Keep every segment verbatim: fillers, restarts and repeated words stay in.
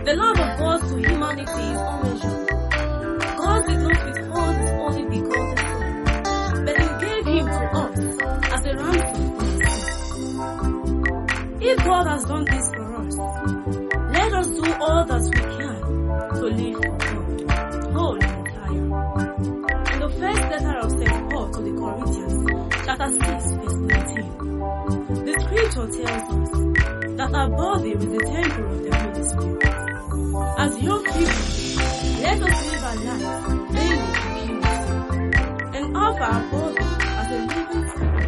The love of God to humanity is unmeasured. God did not withhold his only begotten Son, but he gave him to us as a ransom for his sin. If God has done this for us, let us do all that we can to live for God, whole and entire. In the first letter of Saint Paul to the Corinthians, chapter six, verse nineteen, the scripture tells us that our body is the temple of the Holy Spirit. As young people, let us live our lives daily in purity and offer our body as a living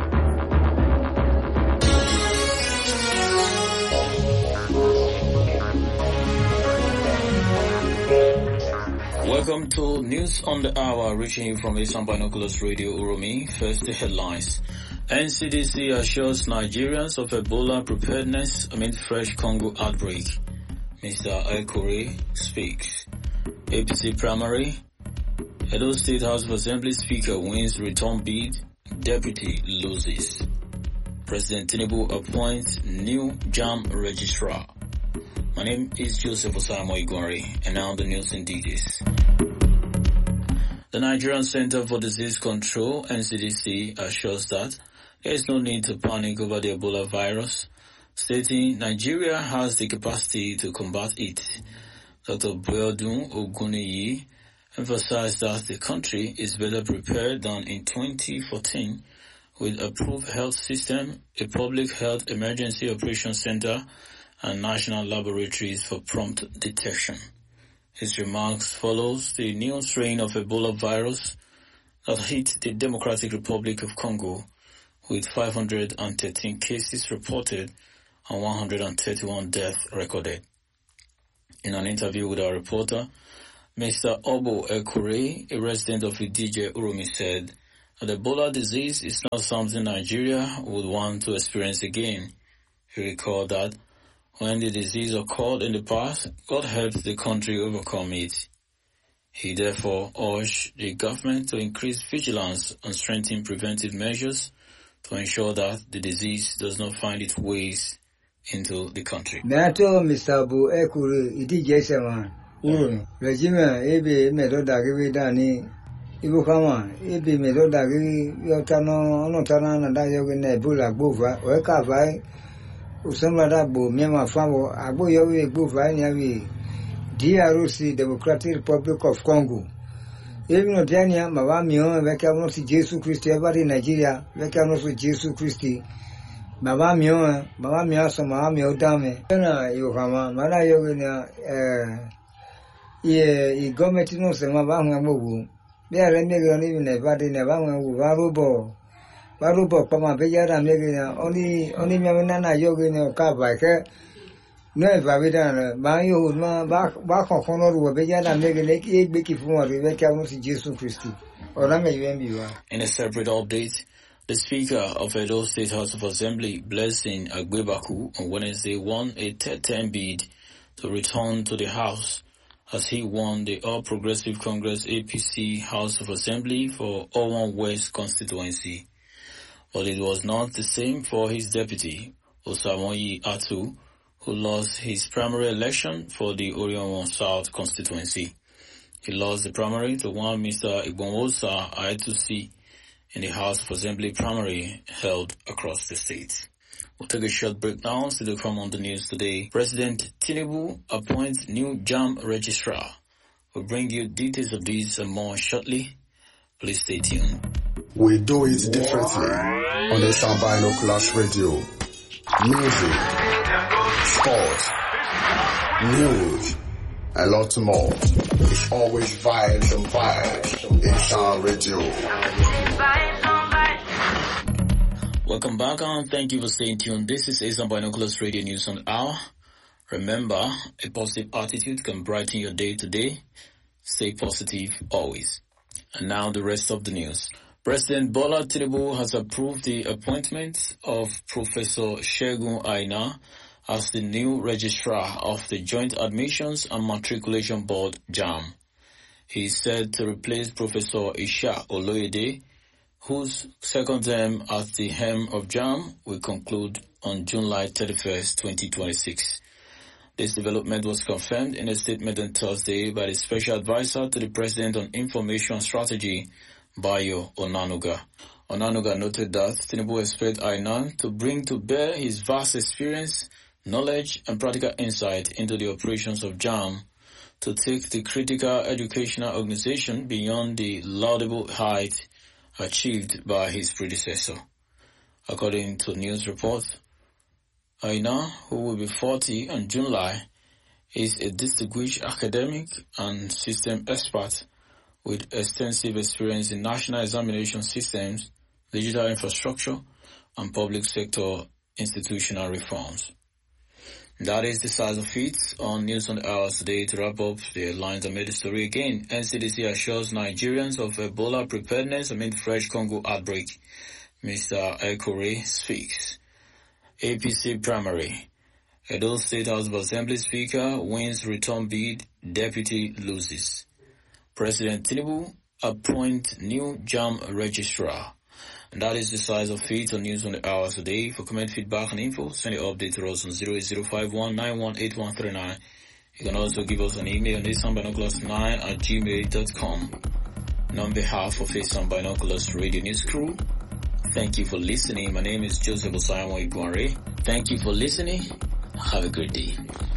sacrifice. Welcome to News on the Hour, reaching you from Asian Binoculars Radio Uromi. First, the headlines. N C D C assures Nigerians of Ebola preparedness amid fresh Congo outbreak. Mister Ekure speaks. A P C primary. Edo State House of Assembly Speaker wins return bid. Deputy loses. President Tinubu appoints new JAMB registrar. My name is Joseph Osamo Igwari, and now the news in details. The Nigerian Center for Disease Control, N C D C, assures that there is no need to panic over the Ebola virus, stating Nigeria has the capacity to combat it. Doctor Boyodun Oguniyi emphasized that the country is better prepared than in twenty fourteen with a approved health system, a public health emergency operations center, and national laboratories for prompt detection. His remarks follows the new strain of Ebola virus that hit the Democratic Republic of Congo, with five hundred thirteen cases reported and one hundred thirty-one deaths recorded. In an interview with our reporter, Mister Obo Ekure, a resident of Idije Uromi, said that Ebola disease is not something Nigeria would want to experience again. He recalled that when the disease occurred in the past, God helped the country overcome it. He therefore urged the government to increase vigilance and strengthen preventive measures to ensure that the disease does not find its ways into the country. Nato Mister Abu Ekure Idije Seman Uromi regime ebe medoda gibi dani ibu kama ebe medoda gibi yotano onotana na da yoge na Ebola gbova o ka vai usama da bo mema famo agbo yoge gbova ni abi D R C Democratic Republic of Congo. Even no Dania mama mio veka no si Jesus Christ every Nigeria veka no si Jesus Christ mama mio mama mio so mama mio dame na yo kama mara yoge na eh ye I government no se mama ngamu be are mege ni ne vade ne ba ngamu ba robo ba robo pama be yara mege na oni oni myamena na yoge ne ka ba ke no evavidana ba yo ma ba ba kokono ru be yara mege le ki egbe ki fun ore be ka no si Jesus Christ ora me yen biwa. In a separate update, the Speaker of Edo State House of Assembly, Blessing Agbebaku, on Wednesday won a third term bid to return to the House as he won the All Progressive Congress A P C House of Assembly for Owan West constituency. But it was not the same for his deputy, Osamoyi Atu, who lost his primary election for the Orion South constituency. He lost the primary to one Mister Igbonwosa Aitusi in the House of Assembly primary held across the state. We'll take a short break now. Still to come on the news today. President Tinubu appoints new JAMB registrar. We'll bring you details of this and more shortly. Please stay tuned. We do it differently on the Asian Binoculars Radio. Music, sports, news, a lot more. It's always vibes and vibes. Asian Radio. Welcome back and thank you for staying tuned. This is Asian Binoculars Radio News on the Hour. Remember, a positive attitude can brighten your day today. Stay positive always. And now the rest of the news. President Bola Tinubu has approved the appointment of Professor Segun Aina as the new registrar of the Joint Admissions and Matriculation Board, JAMB. He is said to replace Professor Isha Oloyede, whose second term at the helm of JAMB will conclude on July thirty-first, twenty twenty-six. This development was confirmed in a statement on Thursday by the Special Advisor to the President on Information Strategy, Bayo Onanuga. Onanuga noted that Tinubu expects Aina to bring to bear his vast experience, knowledge, and practical insight into the operations of JAMB to take the critical educational organization beyond the laudable height achieved by his predecessor. According to news reports, Aina, who will be forty in July, is a distinguished academic and system expert with extensive experience in national examination systems, digital infrastructure, and public sector institutional reforms. That is the size of it on News on the Hour today. To wrap up the headlines, I made the story again. N C D C assures Nigerians of Ebola preparedness amid fresh Congo outbreak. Mister Ekore speaks. A P C primary. Edo State House of Assembly Speaker wins return bid, deputy loses. President Tinubu appoint new JAMB registrar. And that is the size of it on News on the Hour today. For comment, feedback, and info, send your update to us on zero eight zero five one nine one eight one three nine. You can also give us an email on asanbinoculars nine at gmail dot com. And on behalf of Asan Binoculars Radio News Crew, thank you for listening. My name is Joseph Osayanwo Igwanre. Thank you for listening. Have a good day.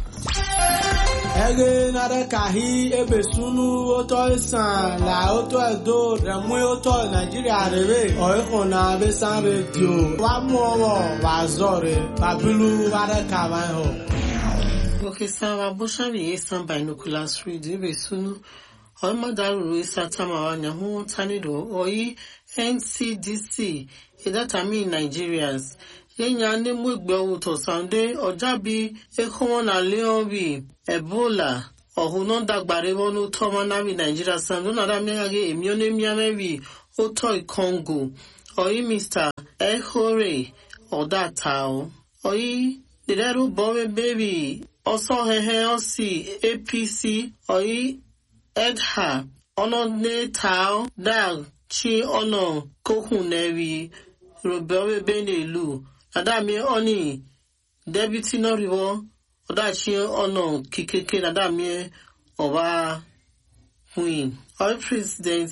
Ege nare kahi ebe sunu oto isan la oto edo remu oto Nigeria rebe oiko na besan radio wa mu owo wa zore babilu ware kawan ho. Okay, so wa bosha bi Asan Binoculars Radio ebe sunu o madaru isa tamawa nyahu tanido oyi N C D C idata mi Nigerians Yenya ne mwegbe uto sande ojabi ekomo na leobi Ebola ohuno dagbare wonu toma na bi Nigeria sandu na da miage emione miamebi oto Congo oyi Mister Ekore odatao oyi direru bobe baby oso hehe osi A P C oyi Edha ono ne tao dag chi ono kokunewi robewe benelu Nadami oni deputy no rivo odachi ono kikeke nadami oba queen. Our president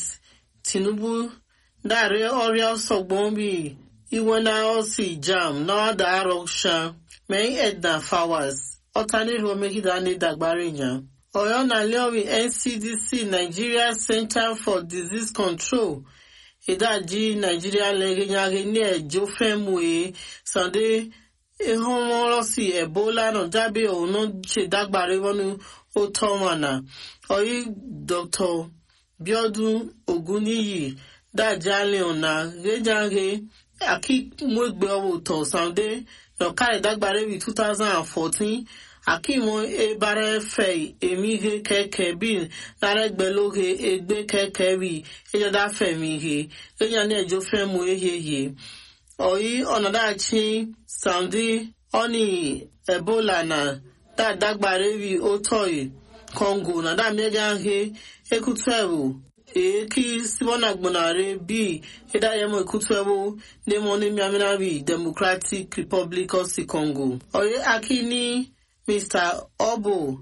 Tinubu dare oria sogbombi iwena osi jam na da roksha may edna fawaz otani ro make dani dagbarinya. Oyo na lewi N C D C Nigeria Center for Disease Control Idaji Nigeria legenyage ni ejo femwe sande ehomorosi Ebola no dabe ono che dagbare wonu otomana oyi Doctor Biodun Oguniyi dajale ona gejange aki mwegbe owo to sande no kare dagbare bi two thousand fourteen Akimo e bare fei emihe keke bin naregbeloge egbe keke wi ejada femihe enya ne ejo femu eheye oyi onadachi sandi oni Ebola na da dagbare wi otoi Congo na da meganhe ekutwewu eki sibona gbonare bi eda yemo ekutwewu ne moni miamina wi Democratic Republic of Congo oyi akini Mister Obo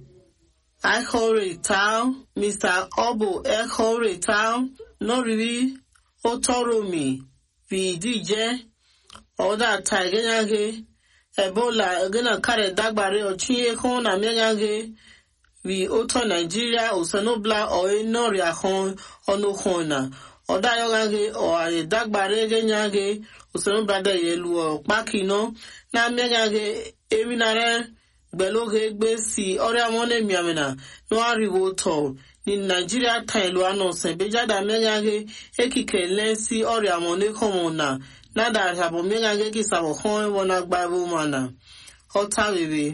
Ekore Town, Mister Obo Ekore Town, no really Otoromi, vi D J, Oda Tagenage, Ebola, gonna carry dagbare or Chie Kon, and Megage, vi Oto Nigeria, or Sanobla, or Noria Hon, or no Hona, or Diogage, or a dagbare Genyage, or Sanobla Yelu, or Bakino, na Megage, Eminare. Beloge gbesi ore amone miamena no ariwo to ni Nigeria time lo anonse bejada megage ekike lensi ore amone komona nada habo megage kisabo hon wona gbabu mana otawewe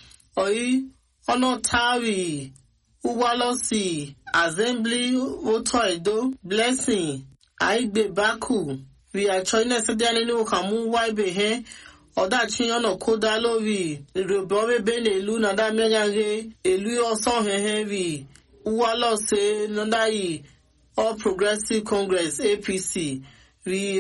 oyi ono tawi uwalosi assembly woto edo blessing aigbe baku we are trying to say that ni o kamu waibe he Odachi ono koda lovi robobe bene elu na da megage elu oso hehevi uwalo se nandai All Progressive Congress A P C we